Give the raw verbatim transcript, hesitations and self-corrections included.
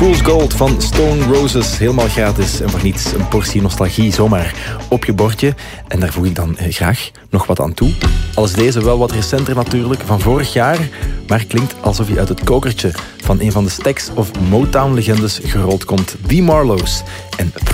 Fool's Gold van Stone Roses. Helemaal gratis en voor niets. Een portie nostalgie zomaar op je bordje. En daar voeg ik dan eh, graag nog wat aan toe. Al is deze wel wat recenter natuurlijk, van vorig jaar. Maar klinkt alsof hij uit het kokertje van een van de Stax of Motown-legendes gerold komt. The Marlows en